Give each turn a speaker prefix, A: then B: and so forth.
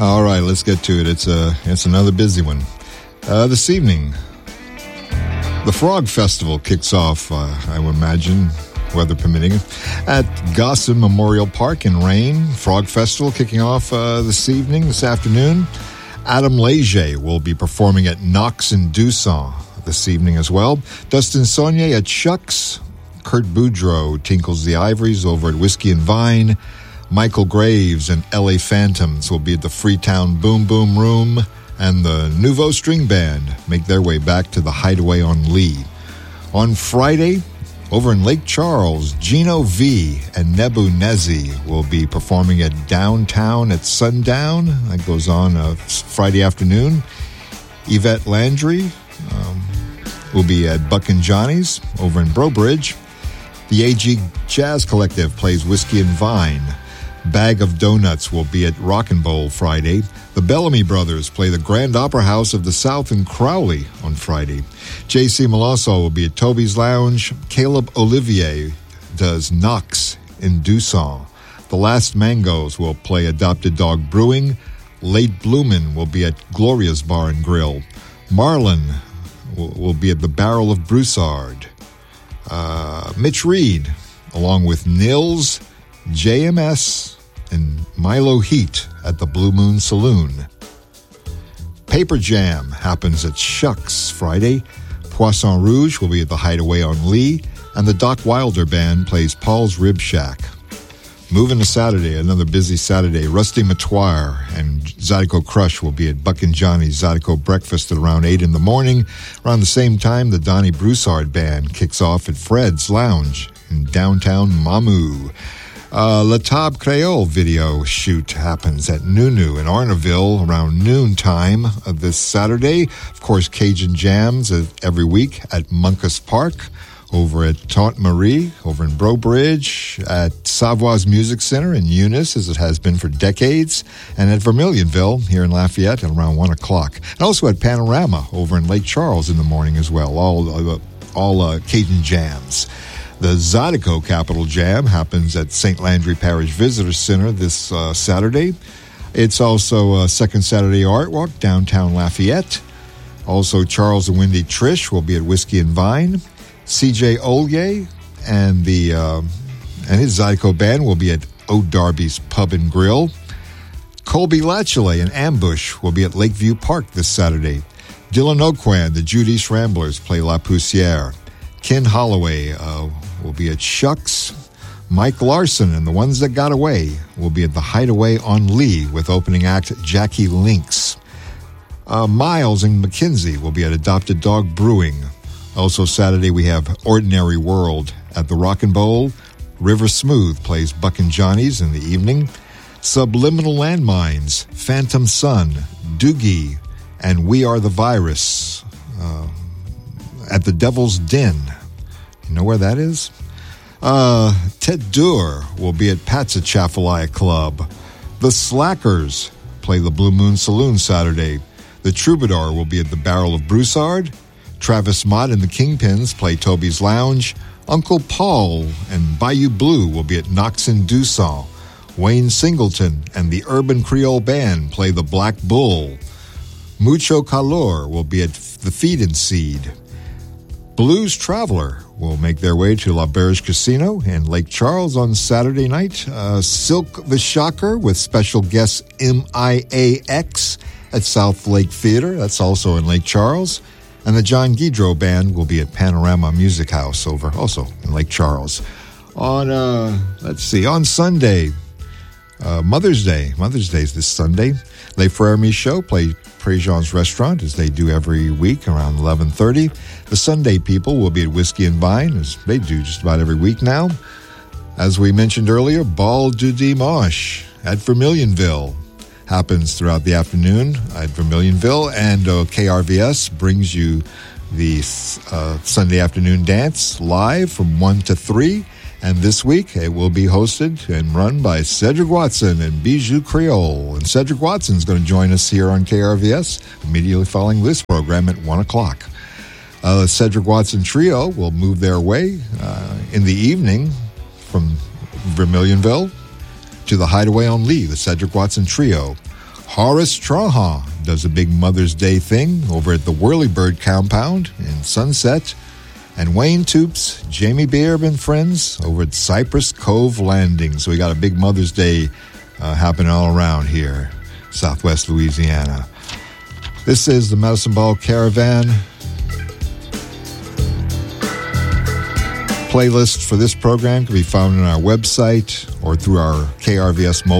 A: All right, let's get to it. It's another busy one. This evening, the Frog Festival kicks off, I would imagine, weather permitting, at Gossam Memorial Park in Rain. Frog Festival kicking off this afternoon. Adam Leger will be performing at Knox in Dusson this evening as well. Dustin Saunier at Shucks. Kurt Boudreau tinkles the ivories over at Whiskey and Vine. Michael Graves and LA Phantoms will be at the Freetown Boom Boom Room. And the Nouveau String Band make their way back to the Hideaway on Lee. On Friday, over in Lake Charles, Gino V and Nebu Nezi will be performing at Downtown at Sundown. That goes on Friday afternoon. Yvette Landry will be at Buck and Johnny's over in Brobridge. The AG Jazz Collective plays Whiskey and Vine. Bag of Donuts will be at Rock and Bowl Friday. The Bellamy Brothers play the Grand Opera House of the South in Crowley on Friday. J.C. Malosso will be at Toby's Lounge. Caleb Olivier does Knox in Dusson. The Last Mangoes will play Adopted Dog Brewing. Late Bloomin' will be at Gloria's Bar and Grill. Marlin will be at the Barrel of Broussard. Mitch Reed, along with Nils, JMS, and Milo Heat at the Blue Moon Saloon. Paper Jam happens at Shucks Friday. Poisson Rouge will be at the Hideaway on Lee, and the Doc Wilder Band plays Paul's Rib Shack. Moving to Saturday, another busy Saturday, Rusty Matoir and Zydeco Crush will be at Buck and Johnny's Zydeco Breakfast at around 8 in the morning. Around the same time, the Donnie Broussard Band kicks off at Fred's Lounge in downtown Mamou. La Table Creole video shoot happens at Nunu in Arnaville around noontime this Saturday. Of course, Cajun Jams every week at Munkus Park, over at Tante Marie, over in Brobridge, at Savoie's Music Center in Eunice, as it has been for decades, and at Vermilionville here in Lafayette at around 1 o'clock. And also at Panorama over in Lake Charles in the morning as well, all Cajun Jams. The Zydeco Capital Jam happens at St. Landry Parish Visitor Center this Saturday. It's also Second Saturday Art Walk downtown Lafayette. Also, Charles and Wendy Trish will be at Whiskey and Vine. C.J. Olye and his Zydeco Band will be at O'Darby's Pub and Grill. Colby Latchley and Ambush will be at Lakeview Park this Saturday. Dylan Oquan, the Judice Ramblers, play La Poussière. Ken Holloway will be at Shucks. Mike Larson and the Ones That Got Away will be at the Hideaway on Lee with opening act Jackie Lynx. Miles and McKenzie will be at Adopted Dog Brewing. Also Saturday we have Ordinary World at the Rock and Bowl. River Smooth plays Buck and Johnny's in the evening. Subliminal Landmines, Phantom Sun, Doogie, and We Are the Virus at the Devil's Den. You know where that is? Ted Durr will be at Patsachafalaya Club. The Slackers play the Blue Moon Saloon Saturday. The Troubadour will be at the Barrel of Broussard. Travis Mott and the Kingpins play Toby's Lounge. Uncle Paul and Bayou Blue will be at Knox in Dusson. Wayne Singleton and the Urban Creole Band play the Black Bull. Mucho Calor will be at the Feed and Seed. Blues Traveler will make their way to La Berge Casino in Lake Charles on Saturday night. Silk the Shocker with special guest MIAX at South Lake Theater. That's also in Lake Charles. And the John Guidreau Band will be at Panorama Music House also in Lake Charles. On Sunday, Mother's Day. Mother's Day is this Sunday. Les Frères Michaud play Préjean's Restaurant, as they do every week around 11:30. The Sunday People will be at Whiskey and Vine, as they do just about every week now. As we mentioned earlier, Bal du Dimanche at Vermilionville happens throughout the afternoon at Vermilionville, and KRVS brings you the Sunday afternoon dance live from 1 to 3. And this week, it will be hosted and run by Cedric Watson and Bijou Creole. And Cedric Watson is going to join us here on KRVS immediately following this program at 1 o'clock. The Cedric Watson Trio will move their way in the evening from Vermilionville to the Hideaway on Lee, the Cedric Watson Trio. Horace Trahan does a big Mother's Day thing over at the Whirlybird Compound in Sunset. And Wayne Toops, Jamie Beard and friends over at Cypress Cove Landing. So we got a big Mother's Day happening all around here, Southwest Louisiana. This is the Medicine Ball Caravan. Playlist for this program can be found on our website or through our KRVS mobile